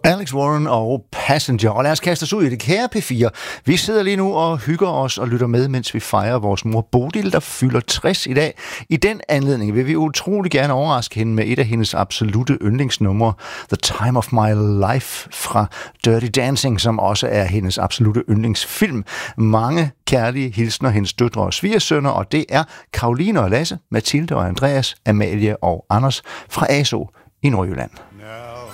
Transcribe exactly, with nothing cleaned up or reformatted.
Alex Warren og Passenger. Og lad os kaste os ud i det kære P fire. Vi sidder lige nu og hygger os og lytter med, mens vi fejrer vores mor Bodil, der fylder tres i dag. I den anledning vil vi utrolig gerne overraske hende med et af hendes absolute yndlingsnumre, The Time of My Life fra Dirty Dancing, som også er hendes absolute yndlingsfilm. Mange kærlige hilsner hendes døtre og svigersønner, og det er Karoline og Lasse, Mathilde og Andreas, Amalie og Anders fra A S O i Nordjylland. Now